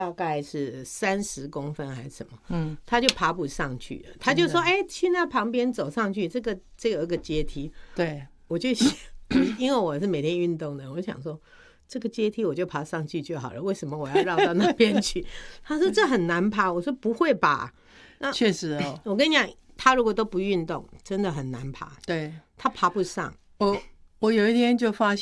大概是30公分还是什么，他就爬不上去了。他就说：“去那旁边走上去，这个有个阶梯。” 对， 我就因为我是每天运动的，我就想说这个阶梯我就爬上去就好了，为什么我要绕到那边去？他说这很难爬，我说不会吧？那确实哦， 我跟你讲，他如果都不运动，真的很难爬。 对， 他爬不上。 我有一天就发现。